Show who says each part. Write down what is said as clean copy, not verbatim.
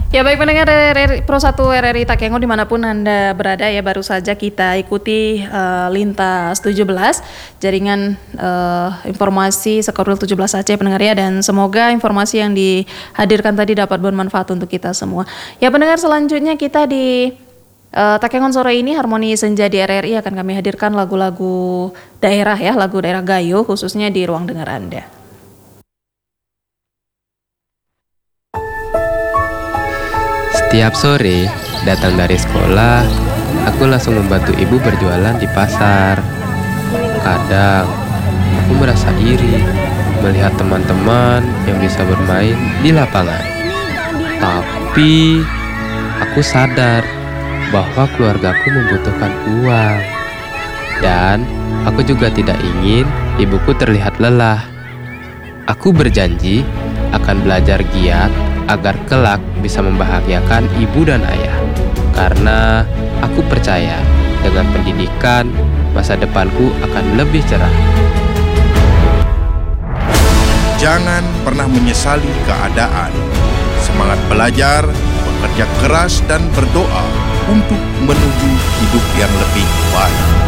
Speaker 1: Ya baik pendengar RRI Pro 1 RRI Takengon dimanapun Anda berada ya, baru saja kita ikuti Lintas 17 jaringan informasi Sekorwil 17 Aceh pendengar ya, dan semoga informasi yang dihadirkan tadi dapat bermanfaat untuk kita semua. Ya pendengar, selanjutnya kita di Takengon sore ini Harmoni Senja di RRI akan kami hadirkan lagu-lagu daerah ya, lagu daerah Gayo khususnya di ruang dengar Anda.
Speaker 2: Setiap sore, datang dari sekolah, aku langsung membantu ibu berjualan di pasar. Kadang, aku merasa iri melihat teman-teman yang bisa bermain di lapangan. Tapi, aku sadar bahwa keluargaku membutuhkan uang. Dan, aku juga tidak ingin ibuku terlihat lelah. Aku berjanji akan belajar giat agar kelak bisa membahagiakan ibu dan ayah. Karena aku percaya dengan pendidikan, masa depanku akan lebih cerah.
Speaker 3: Jangan pernah menyesali keadaan. Semangat belajar, bekerja keras dan berdoa untuk menuju hidup yang lebih baik.